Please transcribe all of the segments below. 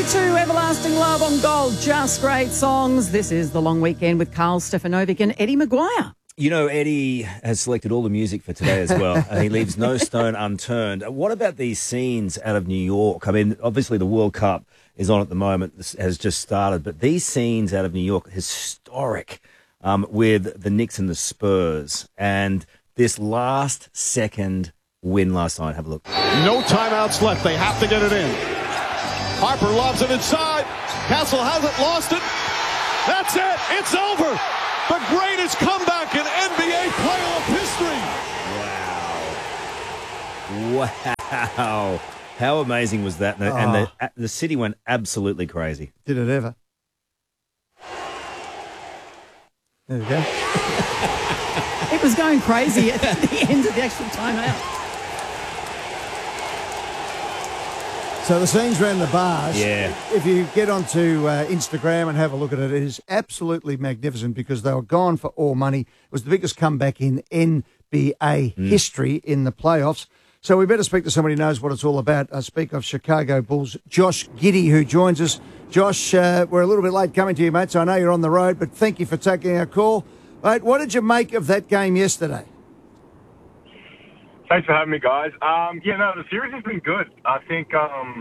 to Everlasting Love on Gold. Just great songs. This is The Long Weekend with Carl Stefanovic and Eddie Maguire. You know, Eddie has selected all the music for today as well. He leaves no stone unturned. What about these scenes out of New York? I mean, obviously the World Cup is on at the moment, this has just started, but these scenes out of New York, historic, with the Knicks and the Spurs, and this last second win last night. Have a look. No timeouts left. They have to get it in. Harper lobs it inside. Castle hasn't lost it. That's it. It's over. The greatest comeback in NBA playoff history. Wow. How amazing was that? And the city went absolutely crazy. Did it ever? There we go. It was going crazy at the end of the actual timeout. So the scenes around the bars, yeah. If you get onto Instagram and have a look at it, it is absolutely magnificent because they were gone for all money. It was the biggest comeback in NBA history in the playoffs. So we better speak to somebody who knows what it's all about. I speak of Chicago Bulls, Josh Giddey, who joins us. Josh, we're a little bit late coming to you, mate, so I know you're on the road, but thank you for taking our call. Mate, what did you make of that game yesterday? Thanks for having me, guys. The series has been good. I think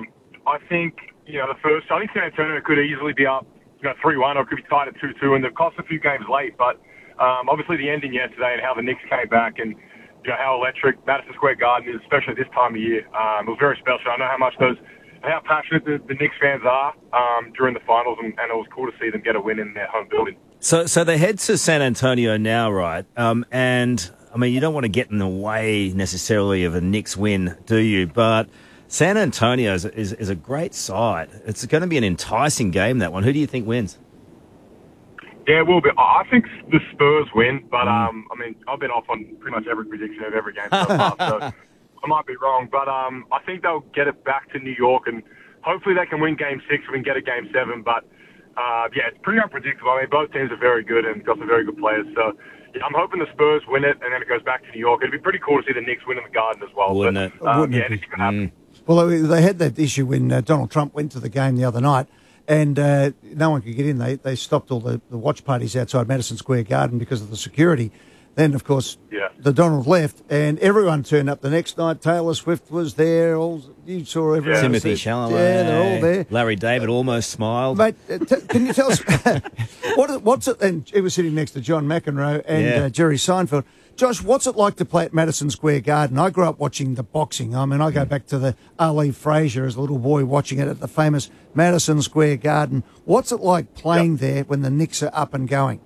the first, I think San Antonio could easily be up, 3-1, or it could be tied at 2-2, and they've cost a few games late. But obviously the ending yesterday and how the Knicks came back and how electric Madison Square Garden is, especially this time of year, it was very special. I know how passionate the Knicks fans are during the finals, and it was cool to see them get a win in their home building. So they head to San Antonio now, right? And I mean, you don't want to get in the way necessarily of a Knicks win, do you? But San Antonio is a great side. It's going to be an enticing game, that one. Who do you think wins? Yeah, it will be. I think the Spurs win, but I've been off on pretty much every prediction of every game so far, so I might be wrong. But I think they'll get it back to New York, and hopefully they can win Game 6 and get a Game 7. But it's pretty unpredictable. I mean, both teams are very good and got some very good players, so I'm hoping the Spurs win it, and then it goes back to New York. It'd be pretty cool to see the Knicks win in the Garden as well. Wouldn't it? Anything can happen. Well, they had that issue when Donald Trump went to the game the other night, and no one could get in. They stopped all the watch parties outside Madison Square Garden because of the security. Then, of course, the Donald left, and everyone turned up the next night. Taylor Swift was there. You saw everyone. Timothy Chalamet. Yeah, they're all there. Larry David almost smiled. Mate, can you tell us what's it? And he was sitting next to John McEnroe and Jerry Seinfeld. Josh, what's it like to play at Madison Square Garden? I grew up watching the boxing. I mean, I go back to the Ali Frazier as a little boy watching it at the famous Madison Square Garden. What's it like playing there when the Knicks are up and going?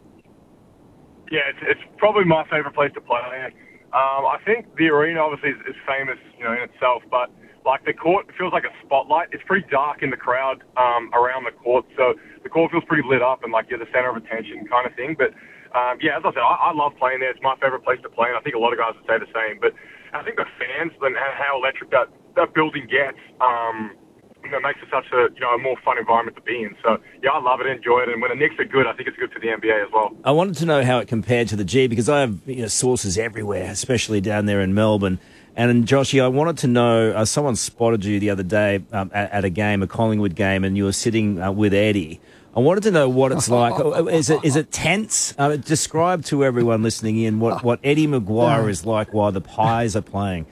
Yeah, it's probably my favourite place to play. I think the arena obviously is famous, in itself, but like the court, it feels like a spotlight. It's pretty dark in the crowd around the court, so the court feels pretty lit up and like you're the centre of attention kind of thing. But as I said, I love playing there. It's my favourite place to play, and I think a lot of guys would say the same. But I think the fans and how electric that building gets, makes it such a more fun environment to be in. So, I love it, enjoy it, and when the Knicks are good, I think it's good for the NBA as well. I wanted to know how it compared to the G, because I have sources everywhere, especially down there in Melbourne. And, Joshy, I wanted to know, someone spotted you the other day at a game, a Collingwood game, and you were sitting with Eddie. I wanted to know what it's like. Is it tense? Describe to everyone listening in what Eddie Maguire is like while the Pies are playing.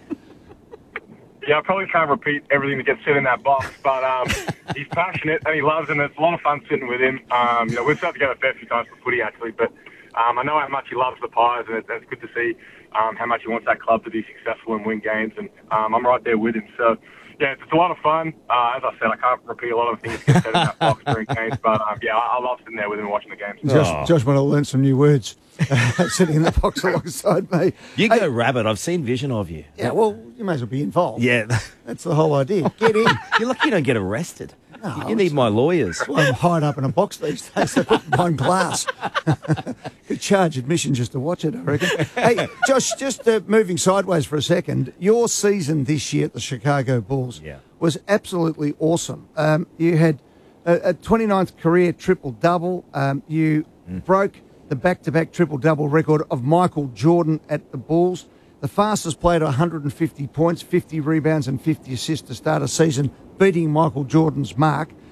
Yeah, I probably can't repeat everything that gets said in that box, but he's passionate and he loves it, and it's a lot of fun sitting with him. We've sat together a fair few times for footy, actually, but I know how much he loves the Pies, and it's good to see how much he wants that club to be successful and win games, and I'm right there with him. So, it's a lot of fun. As I said, I can't repeat a lot of things that get said in that box during games, but I love sitting there with him watching the games. Josh might have learned some new words sitting in the box alongside me. You go rabbit. I've seen vision of you. Yeah, well, you may as well be involved. Yeah. That's the whole idea. Get in. You're lucky you don't get arrested. No, you need my lawyers. Well, I'm hide up in a box these days. They put behind glass. Could charge admission just to watch it, I reckon. Hey, Josh, just moving sideways for a second, your season this year at the Chicago Bulls was absolutely awesome. You had a 29th career triple-double. You broke the back-to-back triple-double record of Michael Jordan at the Bulls. The fastest player to 150 points, 50 rebounds and 50 assists to start a season, beating Michael Jordan's mark.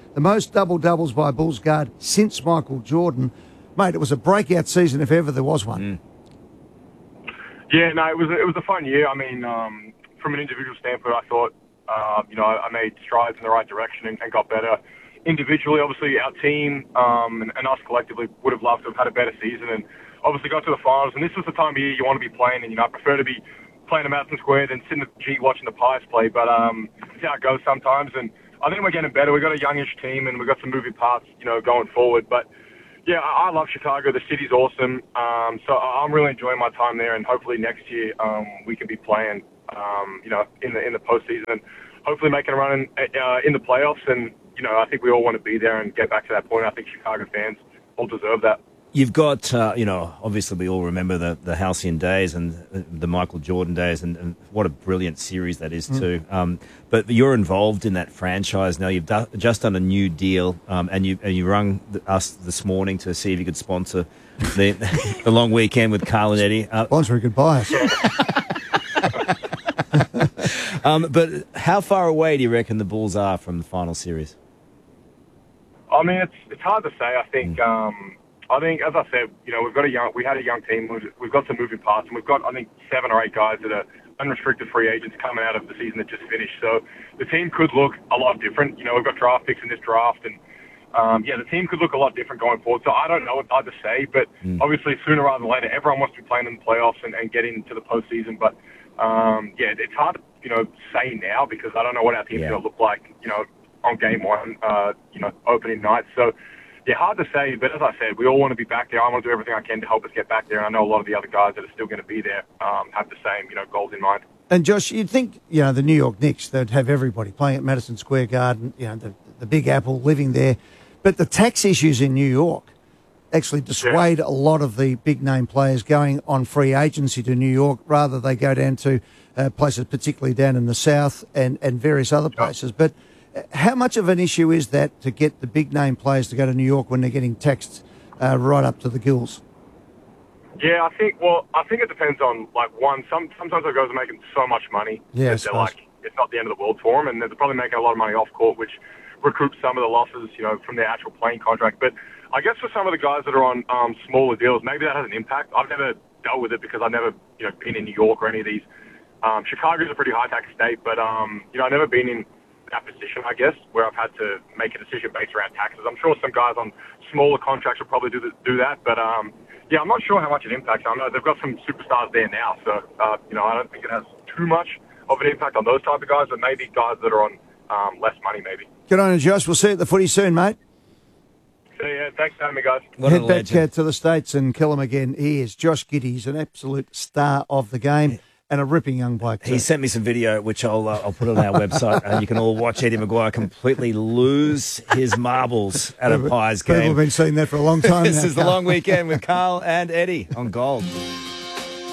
the most double-doubles by Bulls guard since Michael Jordan. Mate, it was a breakout season if ever there was one. Yeah, no, it was a fun year. I mean, from an individual standpoint, I thought, I made strides in the right direction and got better. Individually, obviously, our team and us collectively would have loved to have had a better season and obviously got to the finals. And this was the time of year you want to be playing. And, I prefer to be playing at Madison Square than sitting at the G watching the Pies play. But it's how it goes sometimes. And I think we're getting better. We've got a youngish team and we've got some moving parts, going forward. But, yeah, I love Chicago. The city's awesome. So I'm really enjoying my time there. And hopefully next year we can be playing, in the postseason and hopefully making a run in the playoffs. And, I think we all want to be there and get back to that point. I think Chicago fans all deserve that. You've got, obviously we all remember the Halcyon days and the Michael Jordan days, and what a brilliant series that is too. But you're involved in that franchise now. You've just done a new deal, and you rung us this morning to see if you could sponsor the long weekend with Carl and Eddie. Sponsor could buy us. But how far away do you reckon the Bulls are from the final series? I mean, it's hard to say. I think, as I said, we had a young team. We've got some moving parts, and we've got, I think, 7 or 8 guys that are unrestricted free agents coming out of the season that just finished. So the team could look a lot different. We've got draft picks in this draft, and the team could look a lot different going forward. So I don't know. It's hard to say, but obviously sooner rather than later, everyone wants to be playing in the playoffs and get into the postseason. But it's hard to say now because I don't know what our team's going to look like. On game one, opening night. So, yeah, hard to say, but as I said, we all want to be back there. I want to do everything I can to help us get back there, and I know a lot of the other guys that are still going to be there have the same, goals in mind. And, Josh, you'd think, the New York Knicks, they'd have everybody playing at Madison Square Garden, the Big Apple, living there. But the tax issues in New York actually dissuade a lot of the big-name players going on free agency to New York. Rather, they go down to places, particularly down in the South and various other places. But how much of an issue is that to get the big-name players to go to New York when they're getting taxed right up to the gills? Yeah, I think it depends on, sometimes those guys are making so much money that they're it's not the end of the world for them, and they're probably making a lot of money off court, which recoups some of the losses, from their actual playing contract. But I guess for some of the guys that are on smaller deals, maybe that has an impact. I've never dealt with it because I've never, been in New York or any of these. Chicago's a pretty high-tax state, but, I've never been in that position, I guess, where I've had to make a decision based around taxes. I'm sure some guys on smaller contracts will probably do that, but I'm not sure how much it impacts. I know they've got some superstars there now, so I don't think it has too much of an impact on those type of guys, but maybe guys that are on less money, maybe. Good on you, Josh. We'll see you at the footy soon, mate. So, yeah, thanks for having me, guys. Head back to the States and kill him again. He is Josh Giddey. He's an absolute star of the game. And a ripping young bloke too. He sent me some video, which I'll put on our website, and you can all watch Eddie Maguire completely lose his marbles at a Pies game. People have been seeing that for a long time This now. is the long weekend with Carl and Eddie on Gold.